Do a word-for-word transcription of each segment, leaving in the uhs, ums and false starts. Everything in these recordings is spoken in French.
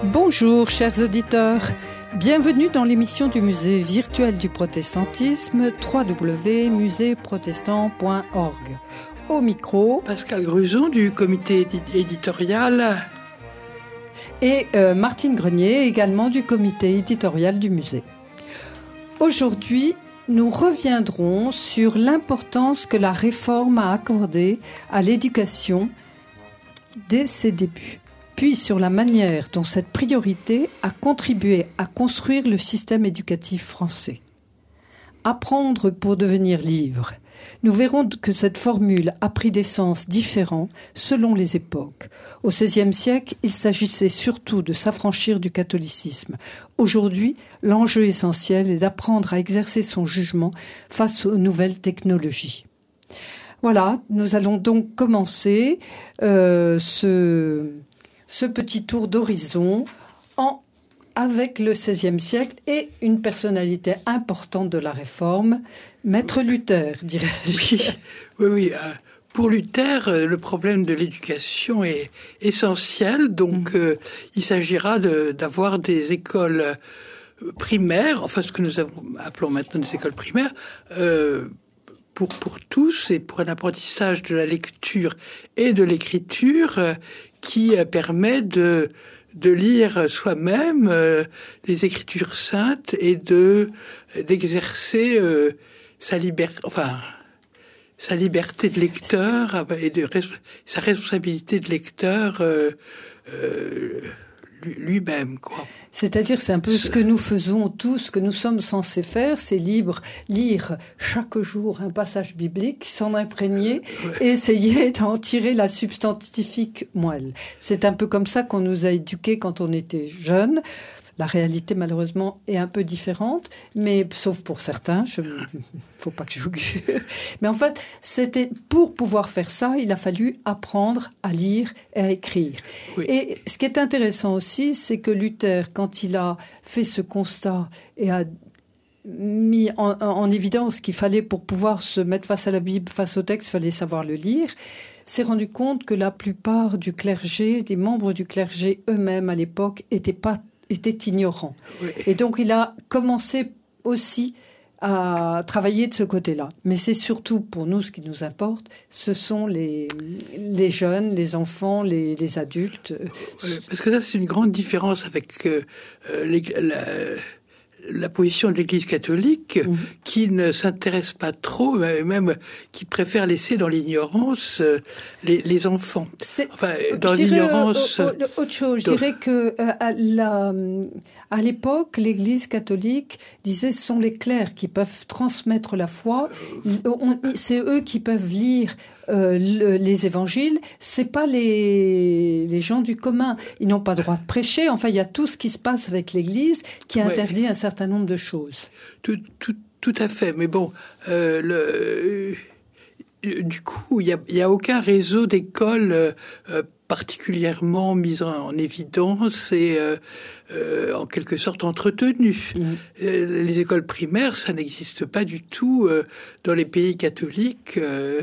Bonjour chers auditeurs, bienvenue dans l'émission du musée virtuel du protestantisme w w w point musée protestant point org. Au micro, Pascal Gruson du comité éditorial et euh, Martine Grenier également du comité éditorial du musée. Aujourd'hui, nous reviendrons sur l'importance que la réforme a accordée à l'éducation dès ses débuts, puis sur la manière dont cette priorité a contribué à construire le système éducatif français. Apprendre pour devenir libre. Nous verrons que cette formule a pris des sens différents selon les époques. Au seizième siècle, il s'agissait surtout de s'affranchir du catholicisme. Aujourd'hui, l'enjeu essentiel est d'apprendre à exercer son jugement face aux nouvelles technologies. Voilà, nous allons donc commencer euh, ce, ce petit tour d'horizon en avec le seizième siècle et une personnalité importante de la Réforme, Maître Luther, dirais-je. Oui, oui, oui. Euh, pour Luther, euh, le problème de l'éducation est essentiel. Donc, mmh. euh, il s'agira de, d'avoir des écoles primaires, enfin ce que nous avons, appelons maintenant des écoles primaires, euh, pour, pour tous et pour un apprentissage de la lecture et de l'écriture euh, qui euh, permet de... de lire soi-même euh, les Écritures saintes et de d'exercer euh, sa liberté, enfin sa liberté de lecteur et de sa responsabilité de lecteur euh, euh, lui-même, quoi. C'est-à-dire, c'est un peu ce que nous faisons tous, ce que nous sommes censés faire, c'est libre, lire chaque jour un passage biblique, s'en imprégner ouais. et essayer d'en tirer la substantifique moelle. C'est un peu comme ça qu'on nous a éduqués quand on était jeunes. La réalité, malheureusement, est un peu différente, mais sauf pour certains, il ne faut pas que je j'augure. Mais en fait, c'était pour pouvoir faire ça, il a fallu apprendre à lire et à écrire. Oui. Et ce qui est intéressant aussi, c'est que Luther, quand il a fait ce constat et a mis en, en évidence qu'il fallait, pour pouvoir se mettre face à la Bible, face au texte, il fallait savoir le lire, s'est rendu compte que la plupart du clergé, des membres du clergé eux-mêmes à l'époque, n'étaient pas était ignorant. Oui. Et donc, il a commencé aussi à travailler de ce côté-là. Mais c'est surtout, pour nous, ce qui nous importe, ce sont les, les jeunes, les enfants, les, les adultes. Oui, parce que ça, c'est une grande différence avec euh, les, la, la position de l'Église catholique, mmh. qui ne s'intéresse pas trop, même qui préfère laisser dans l'ignorance euh, les, les enfants. C'est, enfin, dans je l'ignorance. Dirais, euh, autre chose, je dirais que euh, à, la, à l'époque, l'Église catholique disait ce sont les clercs qui peuvent transmettre la foi. On, c'est eux qui peuvent lire Euh, le, les évangiles, c'est pas les, les gens du commun. Ils n'ont pas droit de prêcher. Enfin, il y a tout ce qui se passe avec l'Église qui ouais. interdit un certain nombre de choses. Tout, tout, tout à fait. Mais bon, euh, le, euh, du coup, il y a, il y a aucun réseau d'écoles euh, particulièrement mis en, en évidence et euh, euh, en quelque sorte entretenu. Mmh. Euh, les écoles primaires, ça n'existe pas du tout euh, dans les pays catholiques. Euh,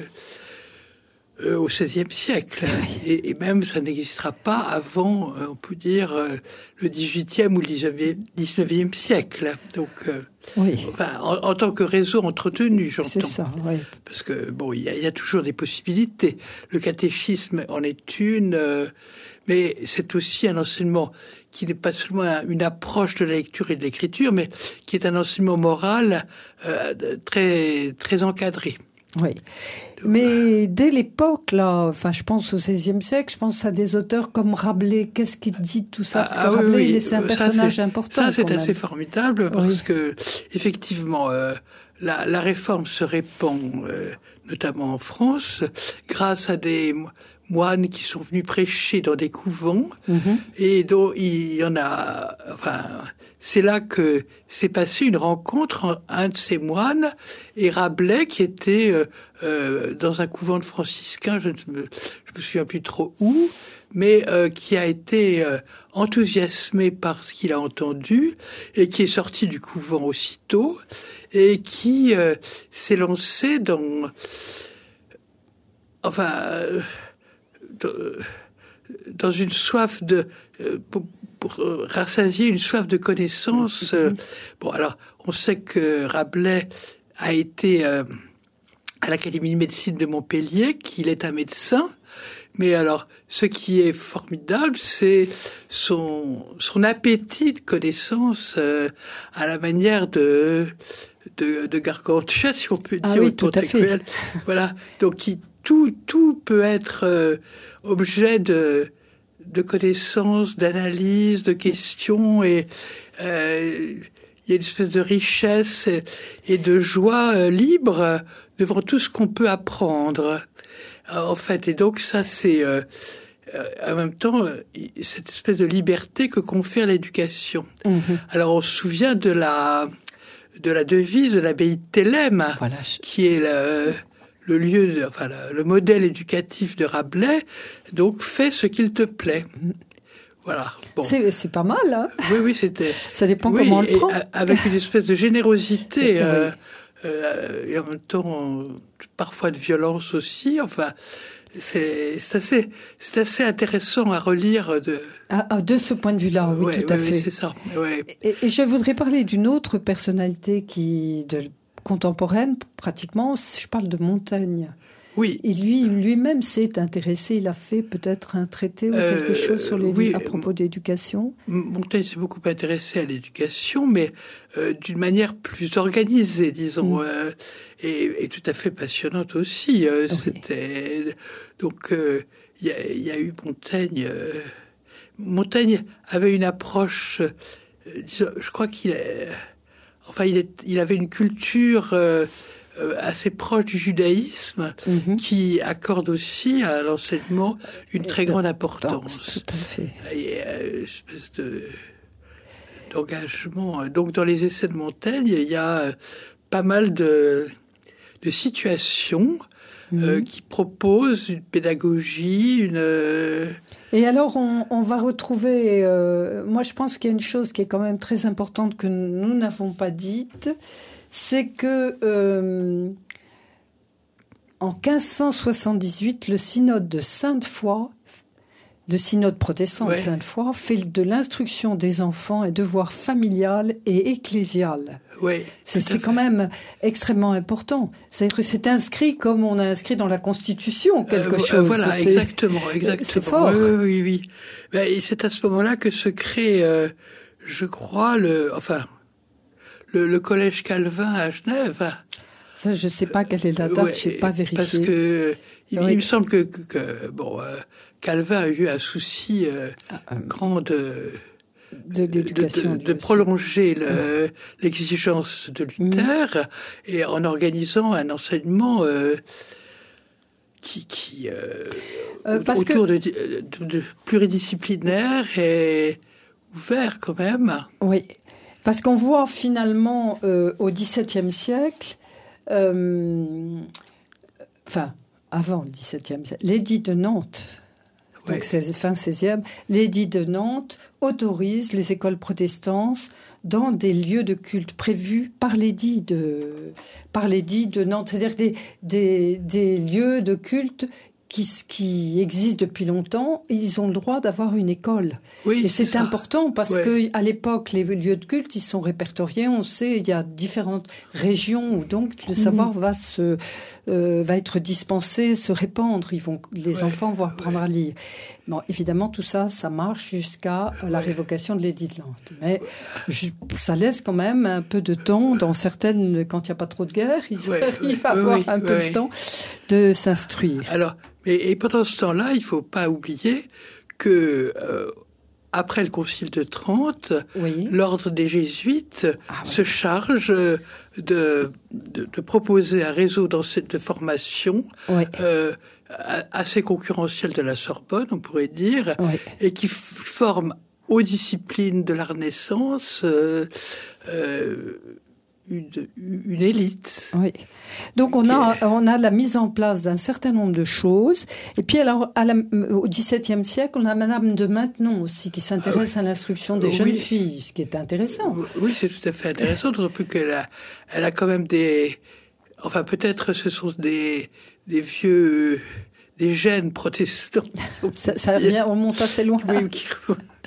Euh, au seizième siècle. Oui. Et, et même, ça n'existera pas avant, euh, on peut dire, euh, le dix-huitième ou le dix-neuvième siècle. Donc, euh, oui. enfin, en, en tant que réseau entretenu, j'entends. C'est ça, oui. Parce que, bon, il y, y a toujours des possibilités. Le catéchisme en est une, euh, mais c'est aussi un enseignement qui n'est pas seulement une approche de la lecture et de l'écriture, mais qui est un enseignement moral euh, très, très encadré. Oui, mais dès l'époque, là, enfin, je pense au seizième siècle, je pense à des auteurs comme Rabelais. Qu'est-ce qu'il dit tout ça? Parce que ah, Rabelais, oui, oui. c'est un personnage ça, important. Ça, c'est quand assez même. formidable parce oui. que, effectivement, euh, la, la réforme se répand, euh, notamment en France, grâce à des moines qui sont venus prêcher dans des couvents, mm-hmm. et dont il y en a, enfin. C'est là que s'est passée une rencontre entre un de ces moines et Rabelais, qui était euh, euh, dans un couvent de franciscains, je ne me, je me souviens plus trop où, mais euh, qui a été euh, enthousiasmé par ce qu'il a entendu et qui est sorti du couvent aussitôt et qui euh, s'est lancé dans, enfin, euh, dans, dans une soif de euh, pour, pour rassasier une soif de connaissance. Euh, bon, alors, on sait que Rabelais a été euh, à l'Académie de médecine de Montpellier, qu'il est un médecin. Mais alors, ce qui est formidable, c'est son son appétit de connaissance euh, à la manière de de, de Gargantua, si on peut dire, ah oui, tout à fait. Voilà. Donc, qui, tout tout peut être euh, objet de de connaissances, d'analyse, de questions, et euh, il y a une espèce de richesse et, et de joie euh, libre devant tout ce qu'on peut apprendre. En fait, et donc ça, c'est euh, euh, en même temps euh, cette espèce de liberté que confère l'éducation. Mmh. Alors, on se souvient de la de la devise de l'abbaye de Thélème, voilà. qui est le, le lieu, de, enfin le, le modèle éducatif de Rabelais. Donc, fais ce qu'il te plaît. Mmh. Voilà. Bon. C'est, c'est pas mal, hein. Oui, oui, c'était. Ça dépend oui, comment on le prend. Avec une espèce de générosité. euh, Euh, et en même temps, parfois de violence aussi. Enfin, c'est, c'est assez, c'est assez intéressant à relire. De, ah, de ce point de vue-là, oui, ouais, tout à ouais, fait. Oui, c'est ça. Ouais. Et, et je voudrais parler d'une autre personnalité qui, de contemporaine, pratiquement. Je parle de Montaigne. Oui. Et lui, lui-même s'est intéressé. Il a fait peut-être un traité ou euh, quelque chose sur les, oui, à propos d'éducation. Montaigne s'est beaucoup intéressé à l'éducation, mais euh, d'une manière plus organisée, disons, mmh. euh, et, et tout à fait passionnante aussi. Euh, oui. C'était donc il euh, y, y a eu Montaigne. Euh, Montaigne avait une approche. Euh, je crois qu'il, est, enfin, il, est, il avait une culture. Euh, assez proche du judaïsme, mmh. qui accorde aussi à l'enseignement une très grande importance. Tout à fait. Et euh, une espèce de, d'engagement. Donc, dans les essais de Montaigne, il y a pas mal de, de situations mmh. euh, qui proposent une pédagogie, une... Et alors, on, on va retrouver... Euh, moi, je pense qu'il y a une chose qui est quand même très importante que nous n'avons pas dite, c'est que euh, en quinze cent soixante-dix-huit, le synode de Sainte-Foy, le synode protestant ouais. de Sainte-Foy, fait de l'instruction des enfants un devoir familial et ecclésial. Oui, c'est c'est quand même extrêmement important. C'est-à-dire que c'est inscrit comme on a inscrit dans la Constitution quelque euh, chose. Euh, voilà, c'est, exactement, exactement. C'est fort. Oui, oui, oui. oui. Et c'est à ce moment-là que se crée, euh, je crois, le, enfin. Le, le collège Calvin à Genève. Ça, je ne sais pas quelle est la date, ouais, je n'ai pas vérifié. Parce que il, oui. il me semble que, que, que bon, euh, Calvin a eu un souci euh, ah, grand de de, de, de, de prolonger le, ouais. l'exigence de Luther mmh. et en organisant un enseignement euh, qui, qui euh, euh, parce autour que... de, de, de pluridisciplinaire et ouvert quand même. Oui. Parce qu'on voit finalement euh, au XVIIe siècle, euh, enfin avant le XVIIe siècle, l'édit de Nantes, oui. donc c'est fin seizième, l'édit de Nantes autorise les écoles protestantes dans des lieux de culte prévus par l'édit de, par l'édit de Nantes, c'est-à-dire des, des, des lieux de culte Qui, qui existent depuis longtemps, ils ont le droit d'avoir une école. Oui, et c'est, c'est important parce ouais. qu'à l'époque, les lieux de culte, ils sont répertoriés. On sait, il y a différentes régions où donc le savoir mmh. va, se, euh, va être dispensé, se répandre. Ils vont, les ouais. enfants vont apprendre ouais. à lire. Bon, évidemment, tout ça, ça marche jusqu'à ouais. la révocation de l'édit de Nantes. Mais je, ça laisse quand même un peu de temps, dans certaines, quand il n'y a pas trop de guerre, ils ouais. arrivent à avoir ouais. un peu ouais. de temps de s'instruire. Alors, Et, et pendant ce temps-là, il ne faut pas oublier que, euh, après le Concile de Trente, oui. l'ordre des Jésuites ah, se oui. charge de, de, de proposer un réseau de formation oui. euh, assez concurrentiel de la Sorbonne, on pourrait dire, oui. et qui f- forme aux disciplines de la Renaissance euh, euh, Une, une élite. Oui. Donc on a on a la mise en place d'un certain nombre de choses. Et puis alors à la, au XVIIe siècle, on a Madame de Maintenon aussi qui s'intéresse ah oui. à l'instruction des oui. jeunes filles, ce qui est intéressant. Oui, c'est tout à fait intéressant, d'autant plus qu'elle a elle a quand même des, enfin peut-être ce sont des des vieux des gènes protestants. ça, ça vient, on monte assez loin. Oui.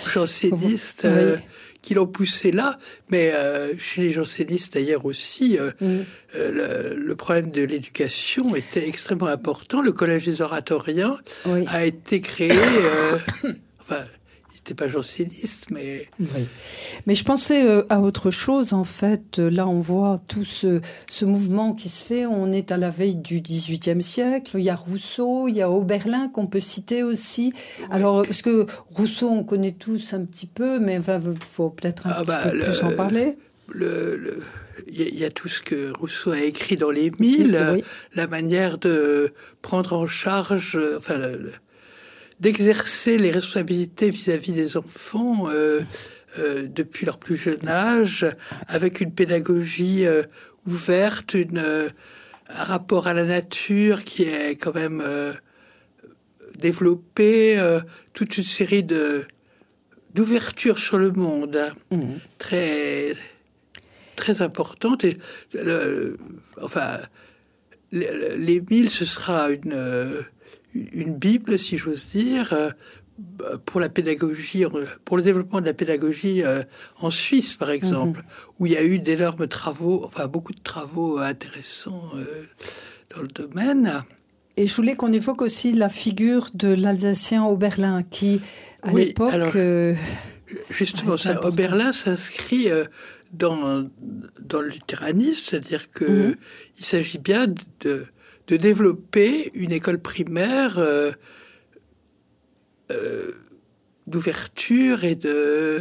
jansénistes oui. euh, qui l'ont poussé là, mais euh, chez les jansénistes d'ailleurs aussi, euh, mm. euh, le, le problème de l'éducation était extrêmement important. Le collège des oratoriens oui. a été créé, euh, enfin, il n'était pas janséniste, mais... Oui. Mais je pensais euh, à autre chose, en fait. Là, on voit tout ce, ce mouvement qui se fait. On est à la veille du dix-huitième siècle. Il y a Rousseau, il y a Oberlin qu'on peut citer aussi. Oui. Alors, parce que Rousseau, on connaît tous un petit peu, mais il enfin, faut peut-être un ah petit bah, peu le, plus en parler. Le... le... Il y a tout ce que Rousseau a écrit dans les Mille, oui. la manière de prendre en charge, enfin, le, le, d'exercer les responsabilités vis-à-vis des enfants euh, euh, depuis leur plus jeune âge, avec une pédagogie euh, ouverte, une, euh, un rapport à la nature qui est quand même euh, développé, euh, toute une série de d'ouvertures sur le monde, mmh. très très importante. Et le, enfin, les, les Mille, ce sera une une Bible, si j'ose dire, pour la pédagogie, pour le développement de la pédagogie en Suisse, par exemple, mmh. où il y a eu d'énormes travaux, enfin beaucoup de travaux intéressants dans le domaine. Et je voulais qu'on évoque aussi la figure de l'Alsacien Oberlin, qui, à oui, l'époque... Alors, euh, justement, ça, Oberlin s'inscrit euh, dans, dans le luthéranisme, c'est-à-dire qu'il mmh. s'agit bien de... de développer une école primaire euh, euh, d'ouverture et de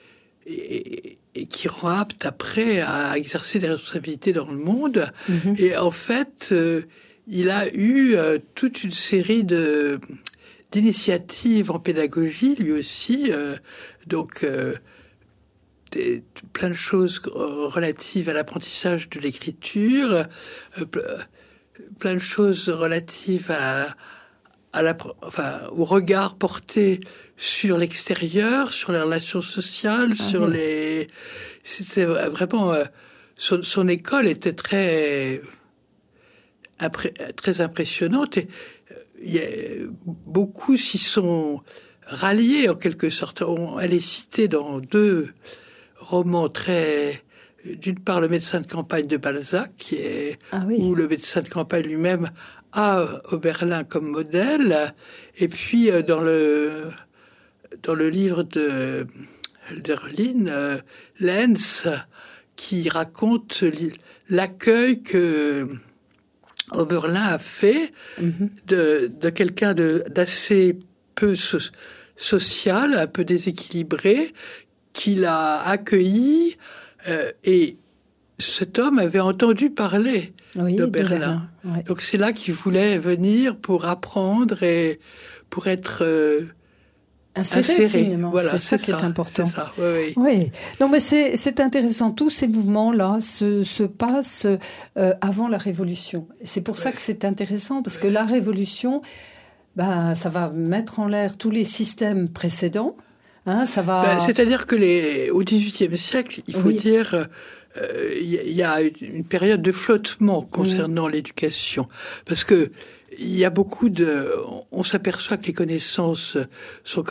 et, et qui rend apte après à exercer des responsabilités dans le monde. Mm-hmm. Et en fait, euh, il a eu euh, toute une série de d'initiatives en pédagogie, lui aussi. Euh, donc euh, des, plein de choses relatives à l'apprentissage de l'écriture. Euh, plein de choses relatives à, à la, enfin, au regard porté sur l'extérieur, sur les relations sociales, ah sur oui. les... C'était vraiment... Euh, son, son école était très, impré, très impressionnante et il y a, beaucoup s'y sont ralliés en quelque sorte. On, elle est citée dans deux romans très... D'une part, le médecin de campagne de Balzac, qui est ah oui. où le médecin de campagne lui-même a Oberlin comme modèle, et puis dans le dans le livre de Hölderlin, euh, Lenz, qui raconte l'accueil que Oberlin a fait mm-hmm. de de quelqu'un de d'assez peu so, social, un peu déséquilibré, qu'il a accueilli. Euh, et cet homme avait entendu parler oui, d'Oberlin. Ouais. Donc c'est là qu'il voulait venir pour apprendre et pour être euh, inséré. inséré. Finalement. Voilà, c'est, c'est ça qui est important. C'est ça, oui, oui. oui. Non, mais c'est, c'est intéressant. Tous ces mouvements-là se, se passent euh, avant la Révolution. C'est pour ouais. ça que c'est intéressant, parce ouais. que la Révolution, bah, ça va mettre en l'air tous les systèmes précédents. Hein, ça va... ben, c'est-à-dire que les, au dix-huitième siècle, il faut oui. dire, il euh, y, y a une période de flottement concernant mmh. l'éducation, parce que il y a beaucoup de, on s'aperçoit que les connaissances sont